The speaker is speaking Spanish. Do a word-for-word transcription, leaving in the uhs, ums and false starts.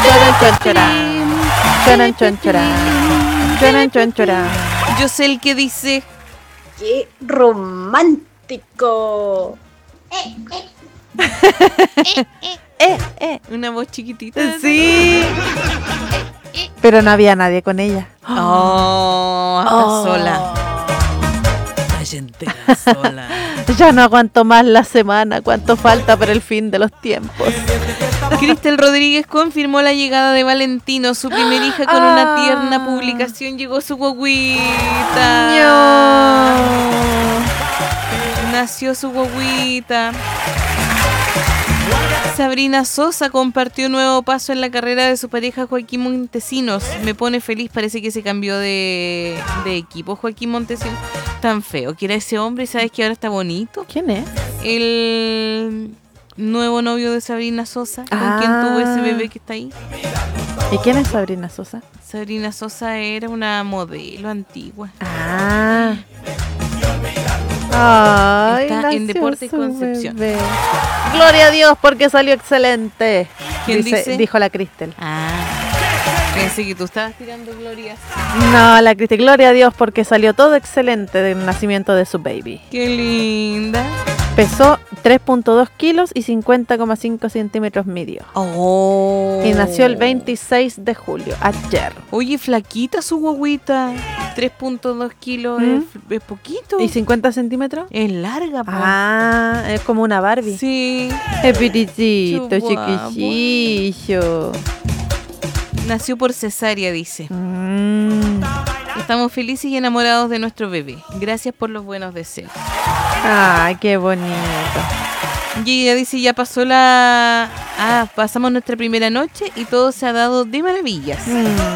Choran, chon, chorán. Choran, chon, chorán. Yo sé el que dice. ¡Qué romántico! Eh, eh, una voz chiquitita. Sí. Pero no había nadie con ella. Oh, está Oh. sola. Está entera sola. Ya no aguanto más la semana. ¿Cuánto falta para el fin de los tiempos? Cristel Rodríguez confirmó la llegada de Valentino, su primer hija, con Ah. una tierna publicación. Llegó su guaguita. No. Nació su guaguita. Sabrina Sosa compartió nuevo paso en la carrera de su pareja Joaquín Montesinos. Me pone feliz, parece que se cambió de, de equipo Joaquín Montesinos. Tan feo que era ese hombre, y sabes que ahora está bonito. ¿Quién es? El nuevo novio de Sabrina Sosa, con Ah. quien tuvo ese bebé que está ahí. ¿Y quién es Sabrina Sosa? Sabrina Sosa era una modelo antigua. Ah. Ay, Está en nació Deportes su Concepción. bebé. Gloria a Dios porque salió excelente. ¿Quién dice? Dijo la Cristel. Ah, pensé que tú estabas tirando glorias. No, la Cristel. Gloria a Dios porque salió todo excelente del nacimiento de su baby. Qué linda. Pesó tres punto dos kilos y cincuenta coma cinco centímetros midió. Oh. Y nació el veintiséis de julio, ayer. Oye, flaquita su guaguita. tres punto dos kilos ¿Mm? es, es poquito. ¿Y cincuenta centímetros? Es larga, po. Ah, es como una Barbie. Sí. Es piticito, Qué guapo. chiquillo. Nació por cesárea, dice. Mm. Estamos felices y enamorados de nuestro bebé. Gracias por los buenos deseos. Ay, qué bonito. Y ella dice, ya pasó la... Ah, pasamos nuestra primera noche y todo se ha dado de maravillas. Mm.